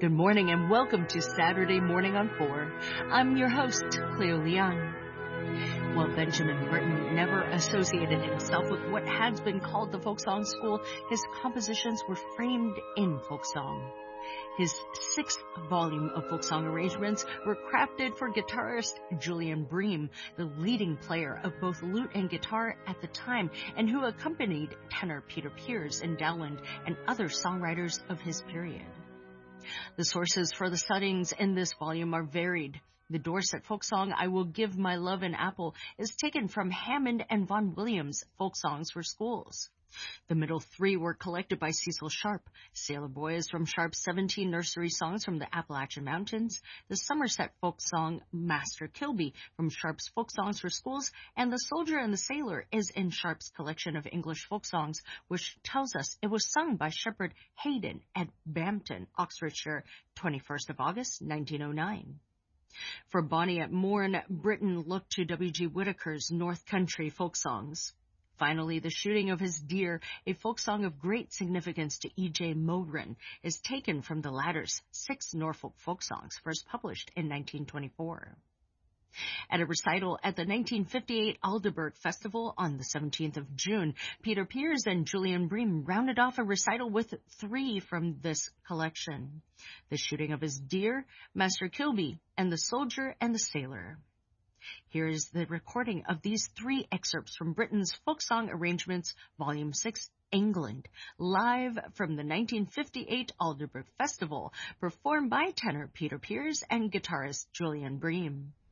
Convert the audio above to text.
Good morning and welcome to Saturday Morning on 4. I'm your host, Cleo Leon. While Benjamin Britten never associated himself with what has been called the folk song school, his compositions were framed in folk song. His sixth volume of folk song arrangements were crafted for guitarist Julian Bream, the leading player of both lute and guitar at the time, and who accompanied tenor Peter Pears and Dowland and other songwriters of his period. The sources for the settings in this volume are varied. The Dorset folk song, I Will Give My Love an Apple, is taken from Hammond and Vaughan Williams' Folk Songs for Schools. The middle three were collected by Cecil Sharp. Sailor Boy is from Sharp's 17 nursery songs from the Appalachian Mountains, the Somerset folk song Master Kilby from Sharp's Folk Songs for Schools, and The Soldier and the Sailor is in Sharp's collection of English folk songs, which tells us it was sung by Shepherd Hayden at Bampton, Oxfordshire, 21st of August, 1909. For Bonnie at Morn, Britten looked to W.G. Whittaker's North Country folk songs. Finally, The Shooting of His Deer, a folk song of great significance to E.J. Mogren, is taken from the latter's 6 Norfolk folk songs, first published in 1924. At a recital at the 1958 Aldeburgh Festival on the 17th of June, Peter Pears and Julian Bream rounded off a recital with 3 from this collection: The Shooting of His Deer, Master Kilby, and The Soldier and the Sailor. Here is the recording of these 3 excerpts from Britten's Folk Song Arrangements, Volume 6, England, live from the 1958 Aldeburgh Festival, performed by tenor Peter Pears and guitarist Julian Bream.